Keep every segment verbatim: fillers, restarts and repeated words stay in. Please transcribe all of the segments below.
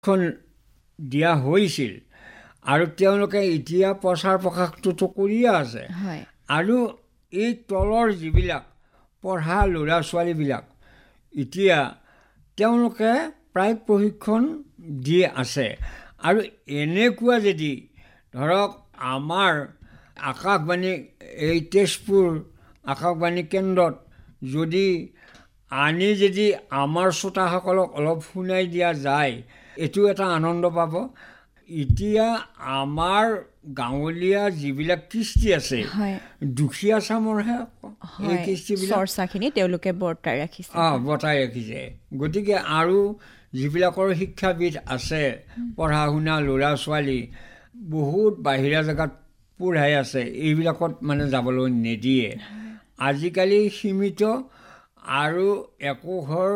খন দিয়া হৈছিল আৰু তেওঁলোকে এতিয়া প্ৰচাৰ প্ৰকাশটোতো কৰিয়ে আছে আৰু এই তলৰ যিবিলাক পঢ়া ল'ৰা ছোৱালীবিলাক এতিয়া তেওঁলোকে প্ৰায় প্ৰশিক্ষণ দি আছে আৰু এনেকুৱা যদি ধৰক আমাৰ আকাশবাণী এই তেজপুৰ আকাশবাণী কেন্দ্ৰত যদি আনি যদি আমাৰ শ্ৰোতাসকলক অলপ শুনাই দিয়া যায় এইটো এটা আনন্দ পাব। এতিয়া আমাৰ গাঁৱলীয়া যিবিলাক কৃষ্টি আছে দুখীয়া চামৰহে এই কৃষ্টিবিলাক চৰ্চাখিনি তেওঁলোকে বৰ্তাই ৰাখিছে অঁ বৰ্তাই ৰাখিছে। গতিকে আৰু যিবিলাকৰ শিক্ষাবিদ আছে পঢ়া শুনা ল'ৰা ছোৱালী বহুত বাহিৰা জেগাত পঢ়াই আছে এইবিলাকত মানে যাবলৈ নিদিয়ে। আজিকালি সীমিত আৰু একোঘৰ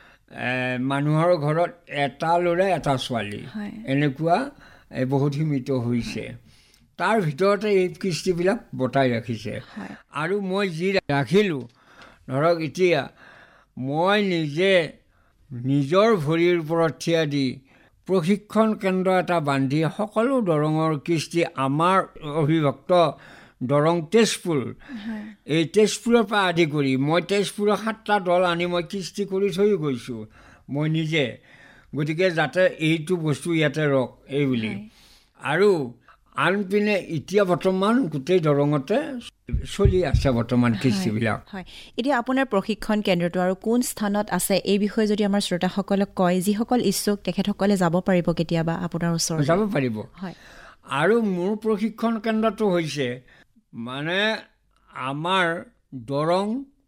মানুহৰ ঘৰত এটা ল'ৰা এটা ছোৱালী এনেকুৱা বহুত সীমিত হৈছে। তাৰ ভিতৰতে এই কৃষ্টিবিলাক বৰ্তাই ৰাখিছে আৰু মই যি ৰাখিলোঁ ধৰক এতিয়া মই নিজে নিজৰ ভৰিৰ ওপৰত থিয় দি প্ৰশিক্ষণ কেন্দ্ৰ এটা বান্ধি সকলো দৰঙৰ কৃষ্টি আমাৰ অবিভক্ত দৰং তেজপুৰ এই তেজপুৰৰ পৰা আদি কৰি মই তেজপুৰৰ সাতটা দল আনি মই কৃষ্টি কৰি থৈ গৈছোঁ মই নিজে। গতিকে যাতে এইটো বস্তু ইয়াতে ৰখ এই বুলি আৰু আনপিনে এতিয়া বৰ্তমান গোটেই দৰঙতে চলি আছে বৰ্তমান কৃষ্টিবিলাক। হয়, এতিয়া আপোনাৰ প্ৰশিক্ষণ কেন্দ্ৰটো আৰু কোন স্থানত আছে এই বিষয়ে যদি আমাৰ শ্ৰোতাসকলক কয় যিসকল ইচ্ছুক তেখেতসকলে যাব পাৰিব কেতিয়াবা আপোনাৰ ওচৰত যাব পাৰিব। হয়, আৰু মোৰ প্ৰশিক্ষণ কেন্দ্ৰটো হৈছে মানে আমাৰ দৰং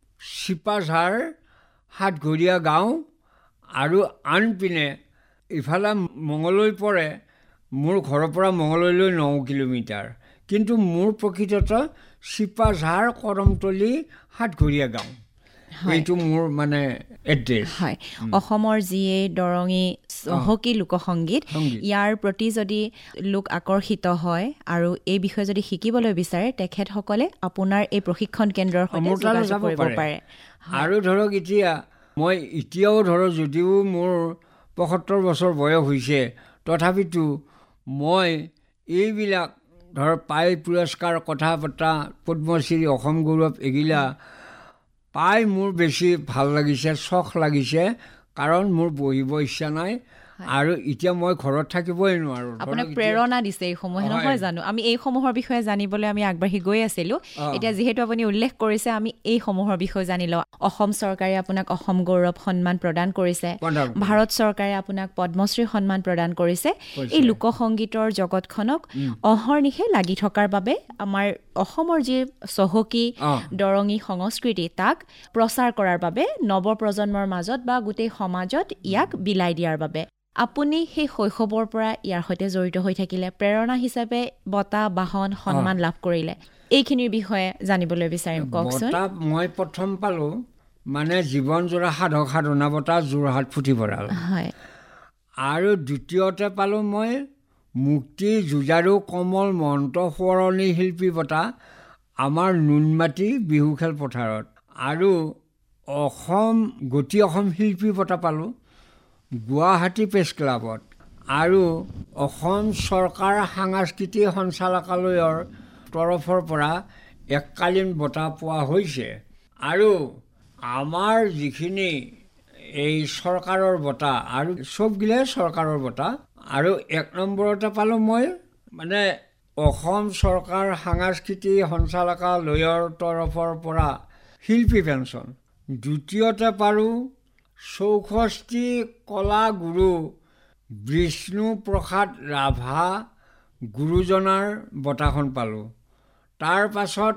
চিপাঝাৰ সাতঘৰীয়া গাঁও আৰু আনপিনে ইফালে মঙলৈ পৰে। মোৰ ঘৰৰ পৰা মঙলৈলৈ ন কিলোমিটাৰ কিন্তু মোৰ প্ৰকৃততে চিপাঝাৰ কৰমতলী সাতঘৰীয়া গাঁও এইটো মোৰ মানে এড্ৰেছ। হয়, অসমৰ যিয়ে দৰঙী চহকী লোকসংগীত ইয়াৰ প্ৰতি যদি লোক আকৰ্ষিত হয় আৰু এই বিষয়ে যদি শিকিবলৈ বিচাৰে তেখেতসকলে আপোনাৰ এই প্ৰশিক্ষণ কেন্দ্ৰৰ সৈতে যোগাযোগ কৰিব পাৰে। আৰু ধৰক এতিয়া মই এতিয়াও ধৰক যদিও মোৰ পঁয়সত্তৰ বছৰ বয়স হৈছে তথাপিতো মই এইবিলাক ধৰ পাই পুৰস্কাৰ কথা বতৰা পদ্মশ্ৰী অসম গৌৰৱ এগিলা পাই মোৰ বেছি ভাল লাগিছে চখ লাগিছে কাৰণ মোৰ বহিব ইচ্ছা নাই আৰু এতিয়া মই ঘৰত থাকিবই নোৱাৰো। আপোনাক প্ৰেৰণা দিছে এইসমূহে নহয় জানো? আমি এইসমূহৰ বিষয়ে জানিবলৈ আমি আগবাঢ়ি গৈ আছিলোঁ। এতিয়া যিহেতু আপুনি উল্লেখ কৰিছে আমি এইসমূহৰ বিষয়ে জানি লওঁ। অসম চৰকাৰে আপোনাক অসম গৌৰৱ সন্মান প্ৰদান কৰিছে, ভাৰত চৰকাৰে আপোনাক পদ্মশ্ৰী সন্মান প্ৰদান কৰিছে। এই লোকসংগীতৰ জগতখনক অহৰ্নিশে লাগি থকাৰ বাবে আমাৰ অসমৰ যি চহকী দৰঙী সংস্কৃতি তাক প্ৰচাৰ কৰাৰ বাবে নৱপ্ৰজন্মৰ মাজত বা গোটেই সমাজত ইয়াক বিলাই দিয়াৰ বাবে আপুনি সেই শৈশৱৰ পৰা ইয়াৰ সৈতে জড়িত হৈ থাকিলে, প্ৰেৰণা হিচাপে বঁটা বাহন সন্মান লাভ কৰিলে, এইখিনিৰ বিষয়ে জানিবলৈ বিচাৰিম কওকচোন। মই প্ৰথম পালো মানে জীৱন জোৰা সাধক সাধনা বঁটা যোৰহাট পুথিভঁৰাল আৰু দ্বিতীয়তে পালো মই মুক্তি যুঁজাৰু কমল মহন্ত সোঁৱৰণী শিল্পী বঁটা আমাৰ নুনমাটি বিহু খেল পথাৰত আৰু অসম গতি অসম শিল্পী বঁটা পালোঁ গুৱাহাটী প্ৰেছ ক্লাবত আৰু অসম চৰকাৰ সাংস্কৃতিক সঞ্চালকালয়ৰ তৰফৰ পৰা এককালীন বঁটা পোৱা হৈছে। আৰু আমাৰ যিখিনি এই চৰকাৰৰ বঁটা আৰু চবগিলাই চৰকাৰৰ বঁটা আৰু এক নম্বৰতে পালোঁ মই মানে অসম চৰকাৰ সাংস্কৃতিক সঞ্চালকালয়ৰ তৰফৰ পৰা শিল্পী পেঞ্চন, দ্বিতীয়তে পালোঁ চৌষষ্ঠি কলা গুৰু বিষ্ণু প্ৰসাদ ৰাভা গুৰুজনাৰ বঁটাখন পালোঁ, তাৰ পাছত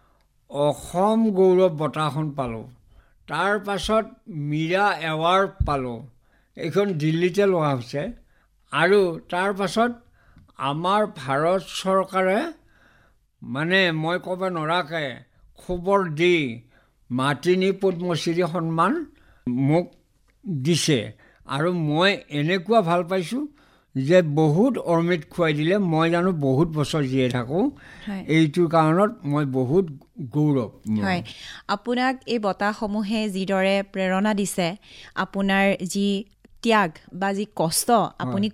অসম গৌৰৱ বঁটাখন পালোঁ, তাৰ পাছত মীৰা এৱাৰ্ড পালোঁ, এইখন দিল্লীতে লোৱা হৈছে আৰু তাৰ পাছত আমাৰ ভাৰত চৰকাৰে মানে মই ক'ব নোৱাৰাকৈ খবৰ দি মাতিনি পদ্মশ্ৰী সন্মান মোক দিছে আৰু মই এনেকুৱা ভাল পাইছোঁ যে বহুত অমৃত খুৱাই দিলে মই জানো বহুত বছৰ জীয়াই থাকোঁ, এইটো কাৰণত মই বহুত গৌৰৱ। হয়, আপোনাক এই বঁটাসমূহে যিদৰে প্ৰেৰণা দিছে, আপোনাৰ যি ত্যাগ বা যি কষ্ট আপুনি